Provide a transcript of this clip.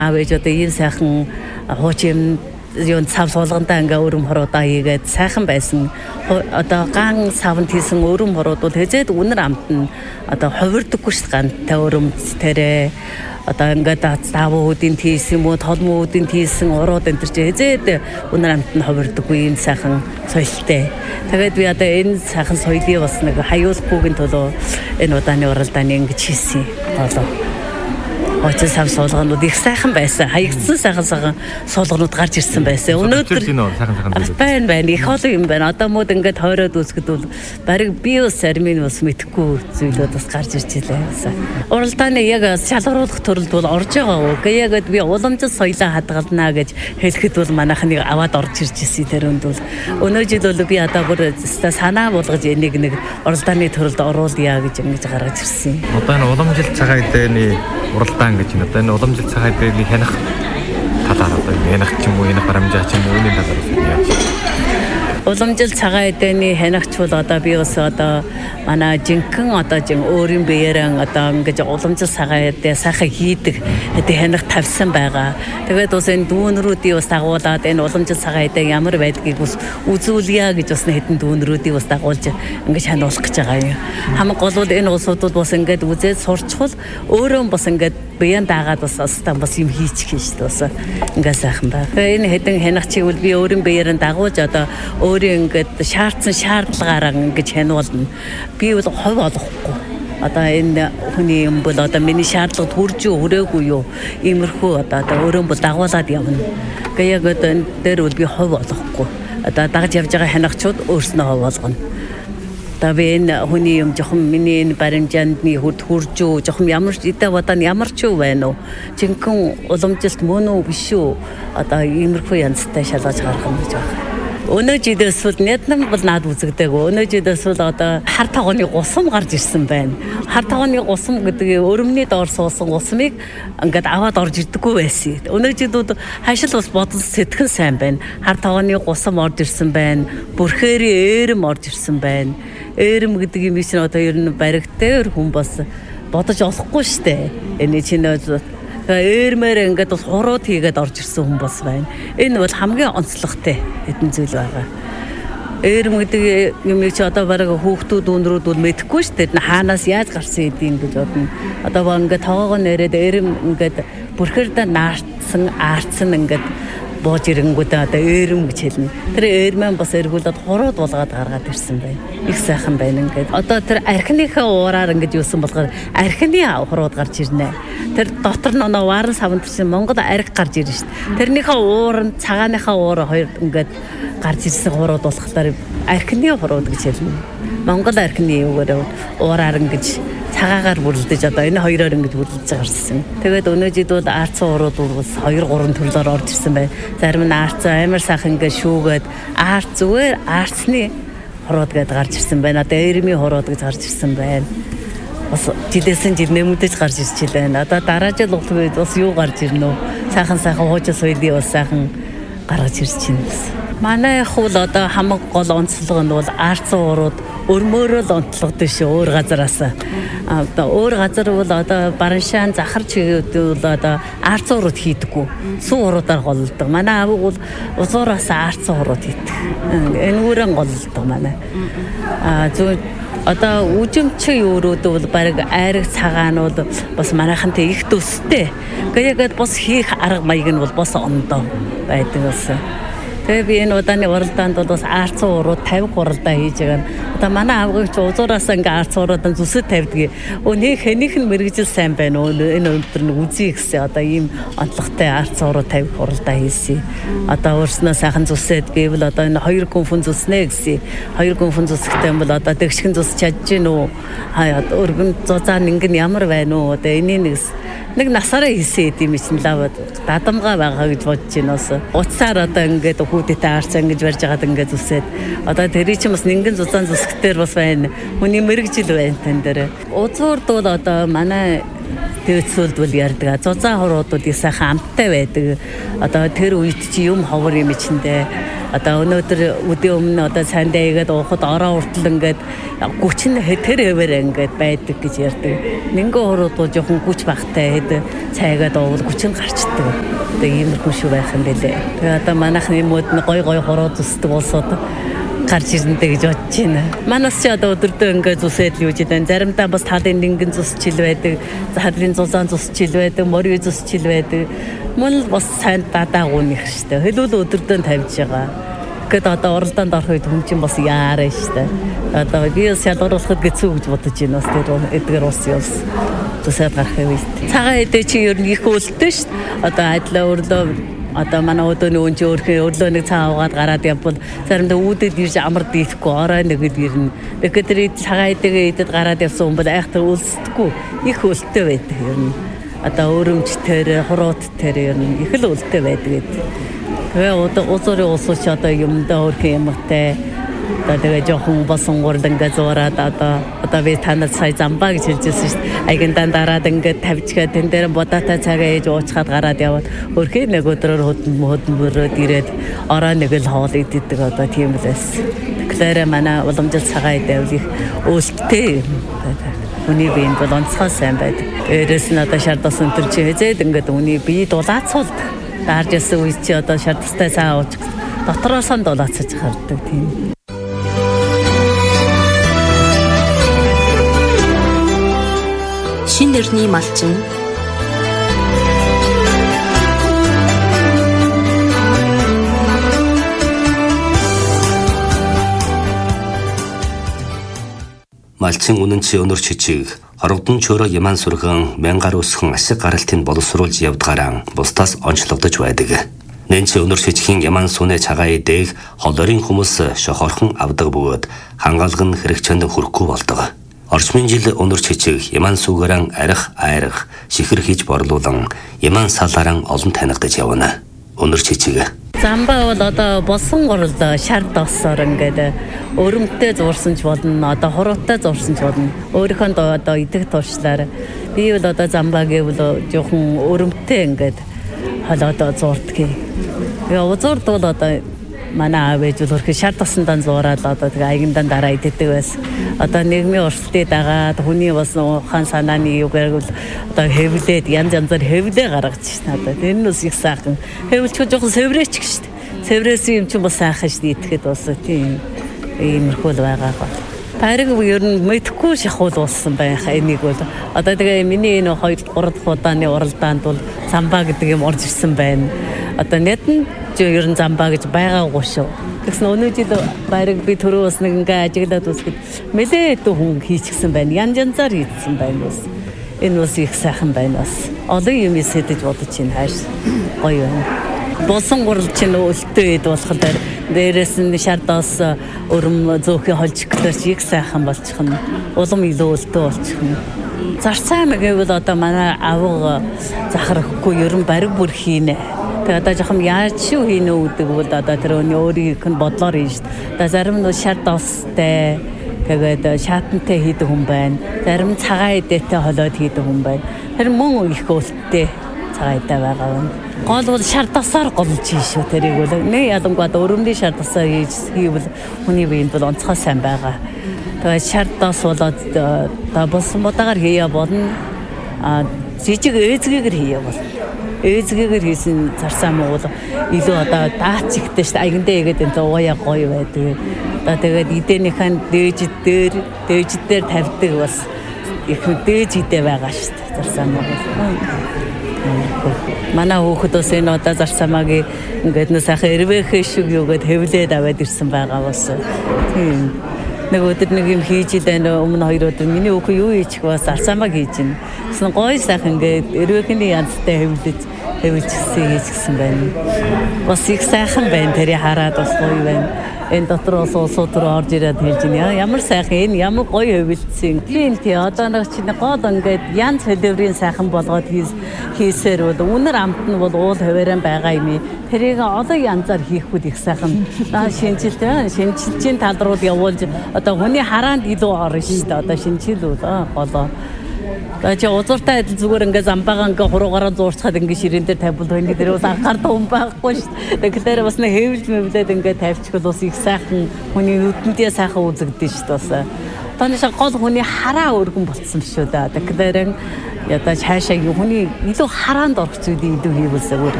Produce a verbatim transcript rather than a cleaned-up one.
Аав ээж одоо ийм сайхан хуучин юун цав суулгандаа ингээ өрөм хоруудаа хийгээд сайхан байсан. Одоо ган савнд хийсэн өрөм хорууд бол хэзээд үнэр амт нь одоо хувирдаггүй ш гантай өрөмцтэрээ одоо ингээд заавуудын тийсэн юм уу толмуудын тийсэн урууд энэ төр чи хэзээд үнэр амт нь хувирдаггүй юм сайхан соёлтой. Тэгээд би одоо энэ сайхан соёлыг бас нэг хаюулахгүйгийн төлөө энэ удааны уралдааны ингэж хийсэн болоо. Оцсон сав суулганууд их сайхан байсан. Хаягдсан сайхан сайхан суулганууд гарч ирсэн байсан. Өнөөдөр энэ сайхан сайхан байна байна. Их олон юм байна. Одоо мод ингээд хойроод үзэхэд бол бариг би ус армин ус мэдхгүй зүйлүүд бас гарч ирж илээ. Уралдааны яг шалгаруулах төрөлд бол орж байгаа уу? Гэхдээ яг би уламжлал соёлоо хадгалнаа гэж хэлэхэд бол манайхныг аваад орж ирж ирсэн тэрөнд бол өнөө жил бол би одоо бүр санаа болгож энийг нэг уралдааны төрөлд оруулъя гэж ингэж гаргаж ирсэн. Одоо энэ уламжлал цагаан эдний уралдаан гэж энэ одоо энэ уламжлал цагаан эдний хянах талаар одоо хянах ч юм уу энэ барамжаа ч юм уу энэ талаар яаж уламжлал цагаан эдний хянагч бол одоо би бас одоо манай жинхэнэ одоо жин өөрийн биеэрэн одоо ингэж уламжлал цагаан эдээ сайхан хийдэг эдээ хянах тавьсан байгаа. Тэгээд бас энэ дүүнрүүдийн бас дагуулад энэ уламжлал цагаан эдээ ямар байдгийг бас үзүүлье гэж бас хэдэн дүүнрүүдийн бас дагуулж ингэж хянуулах гэж байгаа юм. Хамаг гол бол энэ улсуудад бас ингэж үзээд сурчвал өөрөө бас ингэж биян дагаад бас остан бас юм хийчих юм шүү дээ бас ингээ сайхан байна. Энэ хэдэн хянагчийг бол би өөрийн биеэрэн дагуулж одоо өөрийн ингээд шаардсан шаардлагаараа ингэж хянуулна. Би бол хов олохгүй. Одоо энэ хүний юм бол одоо миний шаардлагад хүрж юу хүрээгүй юу иймэрхүү одоо өөрөө бол дагуулад явна. Гэхдээ яг одоо энэ дээр бол би хов олохгүй. Одоо дагж явж байгаа хянагчууд өөрснөө хов олгоно. Одоо би энэ хүний юм жоохон миний энэ баримжаандны хүрд хүрж юу жоохон ямар идэ бодон ямар ч юу байна уу? Жинхэнэ уламжилт мөн үү биш үү? Одоо иймэрхүү янзтай шалгаж гаргах юм гэж байна. Өнөө жидээс бол нэтнам бол наад үзэгдэг. Өнөө жидээс бол одоо хар тагооны гусам гарч ирсэн байна. Хар тагооны гусам гэдэг өрөмний доор суусан гусмыг ингээд аваад орж ирдэггүй байсан. Өнөө жидүүд хашил бас бодол сэтгэн сайн байна. Хар тагооны гусам орж ирсэн байна. Бүрхээрийн ээрэм орж ирсэн байна. Ээрэм гэдэг юм чинь одоо ер нь баригтай хүн бас бодож олохгүй штэ. Энэ чинь ээрмээр ингээд бас хурууд хийгээд орж ирсэн хүн бас байна. Энэ бол хамгийн онцлогтой хэдэн зүйл байгаа. Ээрм гэдэг юм чи одоо бараг хүүхдүүд өндрүүд бол мэдэхгүй шүү дээ. Хаанаас яаж гарсан эдийн гэж бодно. Одоо ба ингээд тоогоо нэрээд ээрм ингээд бүрхэрдээ наартсан, аартсан ингээд бууж ирэнгүүтээ одоо ээрм гэж хэлнэ. Тэр ээрмэн бас эргүүлээд хурууд болгоод гаргаад ирсэн байна. Их сайхан байна ингээд. Одоо тэр архиныхаа уураар ингээд юусан болохоор архины хурууд гарч ирнэ. Тэр дотор нь нөө варан савнд чинь Монгол арх гарч ирнэ шүү дээ. Тэрнийхээ уур нь цагааныхаа уур хоёр ингээд гарч ирсэн хурууд болохоор архины хурууд гэж хэлнэ. Монгол архины юугаар уураар ингэж цагаагаар бүрлдэж одоо энэ хоёроор ингэж бүрлдэж гарсан. Тэгээд өнөө жид бол арцсан урууд бас хоёр гурван төрлөөр орж ирсэн байна. Зарим нь арцсан амар сайхан ингэ шүүгээд арц зүгээр арцны хурууд гэдээ гарч ирсэн байна. Одоо эрмийн хурууд гэж гарч ирсэн байна. Бас жилээсэн жил нэмэгдэж гарч ирж байна. Одоо дараа жил болох үед бас юу гарч ирнэ үү? Сайхан сайхан хуучин соёлын бас сайхан гаргаж ирж байна. Манай хул одоо хамаг гол онцлог нь бол арцсан урууд өрмөөрөө л онцлогдсон шүү өөр газараас. Одоо өөр газар бол одоо бараншаан захар чигэд бол одоо арцсан урууд хийдэггүй. Сүү уруудаар голлдог. Манай аав бол узуураас арцсан урууд хийдэг. Энэ үрэн голлдог манай. А зөв одоо үжимчийн өрөөд бол баг айраг цагаанууд бас манайхантай их төстэй. Тэгээд бас хийх арга маяг нь бол бас ондоо байдаг байсан. Тэгээ би энэ удааны уралдаанд бол бас арцсан урууд тавих уралдаа хийж байгаа. Одоо манай аавгч узуураас ингээ арцсан уруудаа зүсэд тавьдаг. Өө хэнийх нь мэрэгжил сайн байна уу? Энэ өндөр нь үзье гэсэн. Одоо ийм онцлогтой арцсан урууд тавих уралдаа хийсэн. Одоо өөрснөө сайхан зүсэд гэвэл одоо энэ хоёр гүнфэн зүснэ гэсэн. Хоёр гүнфэн зүсэхтэй юм бол одоо дэгшгэн зүс чадж гин үү? Хаа өргөн зузаан ингэн ямар байна уу? Одоо энийг нэг нэг насаараа хийсэн юм чинь лавад дадамгаа байгаа гэж бодож байна ус. Уцаар одоо ингээд хүүдэтэй арцаа ингэж барьж байгаад ингээд зүсээд одоо тэрий чинь бас нэгэн зузаан зүсгтэр бас байна. Хүний мэрэгжил байна тань дээр. Узуурд бол одоо манай төвцөлдвөл ярьдаг. Зузаан хуруудууд их сайхан амттай байдаг. Одоо тэр үед чи юм ховор юм чиндээ. Одоо өнөөдөр өдөө өмнө одоо цаандаа игээд уухад ороо уртал ингээд гүч нь тэр хэвээр ингээд байдаг гэж ярьдаг. Нингэн хуруудууд жоохон гүч багтай хэд цайгаад уувал гүч нь гарчдаг. Одоо иймэрхүү шүү байх юм бэлээ. Тэгээ одоо манайхны юмуд нь гой гой хурууд зүсдэг болсоод гарч ирнэ гэж бодож байна. Манайс ч одоо өдөртөө ингээд зүсээд л юу ч гэдэг. Заримдаа бас талын нингэн зүсчил байдаг. Задлын зузаан зүсчил байдаг, морь зүсчил байдаг. Мөн бас сайн дадаагуун их штэ. Хэлүүл өдөртөө тавьж байгаа. Гэт одоо оролдоонд орох үед хүн чинь бас яараа штэ. Одоо би шалгаруулахад гэцүү гэж бодож байна. Бас тэр эдгээр ус юм. Зүсээд гарах юм. Цагаан эдээ чи ер нь их үлдэн штэ. Одоо айдлаа өрлөө одоо манай өдөөний өнч өөрхөн өглөө нэг цаа аваад гараад явбал заримдаа үүдэд ирж амар дийхгүй орой нэгэд ирнэ. Тэгэхээр тэр цагаан эдэгээ идэд гараад явсан хүн бол айхтар үлсдэггүй их өлтөө байдаг юм. Одоо өрөмжтөр, хурууттэр юм их л өлтөө байдаг. Тэгээ одоо уцорын усууч одоо юмдаа өөрхөн юмтай одоо тэгээ жоохон босон гурд ингээ зураад одоо одоо би танад сая замбаа гэж хэлжсэн шүү дээ. Айгандаа дараад ингээ тавьчихаа тэн дээр бодаатай цагаа ээж уучгаад гараад яваад өөрхий нэг өдрөөр хөдөн хөдөнбөрөөд ирээд ороо нэг л хоол иддэг одоо тийм л байсан. Тэгэхээр манай уламжлалт цагаа идэв их өлттэй хүний биенд бол онцгой сайн байдаг. Дээрээс нь одоо шардас өнтөр чи хэзээд ингээ үний бие дулаацуулдаг. Даарж ясан үе чи одоо шардастай цаа ууч дотроос нь дулаацаж хардаг тийм. Шин нэрний малчин малчин үнэн чи өнөр чичиг хорогдон чөөрө яман сүргэн мянгар өсгөн ашиг гаралтыг боловсруулж явдгаараа бусдаас онцлогдож байдаг. Нэн чи өнөр чичгийн яман сүнэ цагаа идээх холорын хүмүүс шохорхон авдаг бөгөөд хангаалга нь хэрэгчэнд хүрэхгүй болдог. Орчмын жил өнөр чичиг яман сүгэрэн арих айрах шихэр хийж борлуулан яман салааран олон танигдаж явна. Өнөр чичиг замбаа бол одоо болсон гурал шар доосоор ингээд өрөмтөө зурсан ч болно, одоо хуруутай зурсан ч болно. Өөрийнхөө одоо идэх туршлаар би бол одоо замбаа гэвэл жоохон өрөмтөө ингээд холоод зурдаг. Тэгээ узурд бол одоо манай аав ээж бол хөрхи шар тосондоо зураад одоо тэгээ аягндан дараа иддэг байсан. Одоо нийгмийн урсгалыг дагаад хүний бас ухаан санааны юугаар бол одоо хэвлээд янз янзаар хэвлээ гаргаж шин одоо тэр нь бас их сайхан. Хэвлчих жоохон сэврээч гэж шүү дээ. Сэврээсэн юм чинь бас сайхан шүү дээ итгэхэд бас тийм иймэрхүү л байгаа гол. Париг ер нь мэдхгүй шахуул болсон байх энийг бол одоо тэгээ миний энэ хоёр гурав дахь удааны уралдаанд бол замбаа гэдэг юм орж ирсэн байна. Одоо нэдэн ер нь замбаа гэж байгаагүй шүү. Тэгсэн өнөө жил бариг би төрөө бас нэг ингээ ажиглаад үсгэд мэлээ дүү хүн хийчихсэн байна. Янз янзаар хийсэн байна бас. Энэ бас их сайхан байна бас. Олон юм сэдэж бодож чинь хааш гоё байна. Болсон гурал чинь өлтөө ид болох дээр дээрээс нь шардаас өрөм зөөхий холж гэхлээр их сайхан болчих нь. Улам илүү өлтөө болчих нь. Зарцаа гэвэл одоо манай авга захарахгүй ер нь бариг бүр хийнэ. Тэгээ одоо жоохон яаж шүү хийнэ үүдэг бол одоо тэр өөрийнх нь бодлоор хийн шүү дээ. Одоо зарим нь шар доостай тэгээд шаатантай хийдэг хүн байна. Зарим цагаан эдээтэй холоод хийдэг хүн байна. Тэр мөн их өлттэй цагаан эдээ байгаа юм. Гол бол шар досоор голж хийн шүү тэрийг бол. Нэг ялангуяа өрөмний шар досоо хийвэл хүний биед бол онцгой сайн байгаа. Тэгээд шар дос болоод одоо болсон бодаагаар хийя болно. А жижиг ээзгээр хийя болно. Ээзгээр хийсэн зарцаа муу бол илүү одоо даач ихтэй шүү дээ. Аягндаа игээд энэ уяа гоё байдаг. Одоо тэгээд идээнийхэн дээж дээр дээж дээр тавьдаг бас их дээж идэ байгаа шүү дээ. Зарцаа муу. Манай хүүхэд бас энэ одоо зарцаамагийн ингээд нэг сайхан эрвэхэ шиг юугээд хэвлээд аваад ирсэн байгаа бас. Тийм. Нэг өдөр нэг юм хийж идэн өмнө хоёр өдөр миний хүүхэн юу хийчих бас зарцаамаг хийж гин. Гэсэн гоё сайхан ингээд эрвэхний янзтай хэвлэж хэвлжсэн хийчихсэн байна. Бас их сайхан байна. Тэрийг хараад бас гоё байна. Энэ дотроос улсууд руу орж ирээд хэлж байна. Ямар сайхан энэ ямар гоё хөвөлдсөн. Тийм тий одоо нэг чинь гол ингээд янз хэлбэрийн сайхан болгоод хийсээр бол үнэр амт нь бол уул хувааран байгаа юм. Тэрийг олон янзаар хийхүүд их сайхан. Аа шинжилтэй шинжилжийн тал руу явуулж одоо хүний хараанд илүү орно шүү дээ. Одоо шинжил бол голоо. Чи узууртай адил зүгээр ингээ замбаага ингээ хуруугаараа зуурчхад ингээ ширээн дээр тавьбал таны дээр бас анхаардаг хүн байхгүй шүү дээ. Тэгэхээр бас нэг хэвлж мэвлээд ингээ тавьчихвал бас их сайхан хүний нүдэндээ сайхан үзэгдэн шүү дээ бас. Таны шиг гол хүний хараа өргөн болцсон шүү дээ. Тэгэхээр ядаж хаашаа хүний илүү хараанд орох зүйлийг илүү хийвэл зүгээр.